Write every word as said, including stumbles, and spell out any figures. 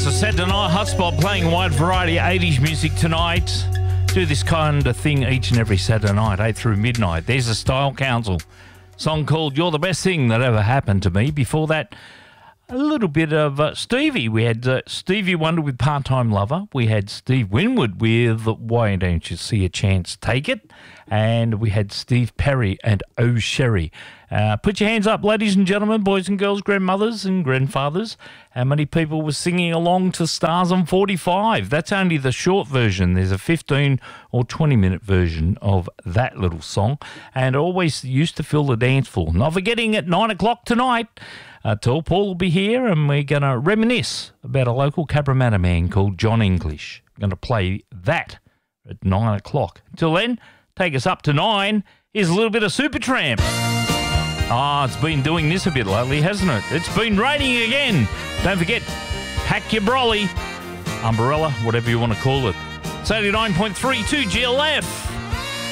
It's a Saturday night hotspot playing a wide variety of eighties music tonight. Do this kind of thing each and every Saturday night, eight through midnight. There's a Style Council song called You're the Best Thing That Ever Happened to Me. Before that, a little bit of uh, Stevie. We had uh, Stevie Wonder with Part-Time Lover. We had Steve Winwood with Why Don't You See a Chance, Take It. And we had Steve Perry and Oh Sherry. Uh, put your hands up, ladies and gentlemen, boys and girls, grandmothers and grandfathers. How many people were singing along to Stars on forty-five? That's only the short version. There's a fifteen or twenty minute version of that little song. And always used to fill the dance floor. Not forgetting at nine o'clock tonight, uh, Tall Paul will be here and we're going to reminisce about a local Cabramatta man called John English. We're going to play that at nine o'clock. Until then, take us up to nine. Here's a little bit of Supertramp. Ah, oh, it's been doing this a bit lately, hasn't it? It's been raining again. Don't forget, pack your brolly, umbrella, whatever you want to call it. It's eighty-nine point three two G L F.